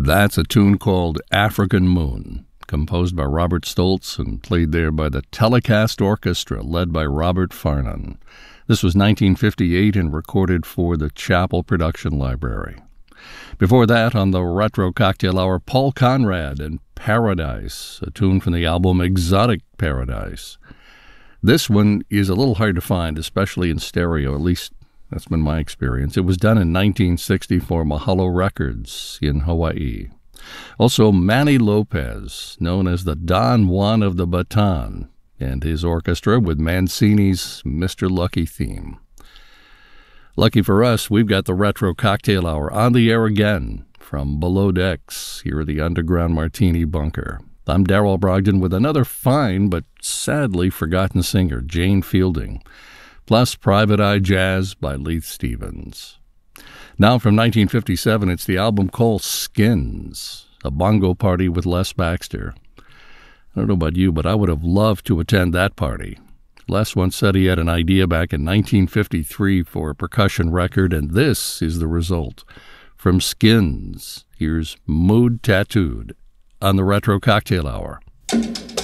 That's a tune called African Moon, composed by Robert Stoltz and played there by the Telecast Orchestra, led by Robert Farnon. This was 1958 and recorded for the Chappell Production Library. Before that, on the Retro Cocktail Hour, Paul Conrad and Paradise, a tune from the album Exotic Paradise. This one is a little hard to find, especially in stereo, at least that's been my experience. It was done in 1960 for Mahalo Records in Hawaii. Also, Manny Lopez, known as the Don Juan of the Baton, and his orchestra with Mancini's Mr. Lucky theme. Lucky for us, we've got the Retro Cocktail Hour on the air again from Below Decks here at the Underground Martini Bunker. I'm Darrell Brogdon with another fine but sadly forgotten singer, Jane Fielding, plus Private Eye Jazz by Leith Stevens. Now from 1957, it's the album called Skins, a bongo party with Les Baxter. I don't know about you, but I would have loved to attend that party. Les once said he had an idea back in 1953 for a percussion record, and this is the result. From Skins, here's Mood Tattooed on the Retro Cocktail Hour.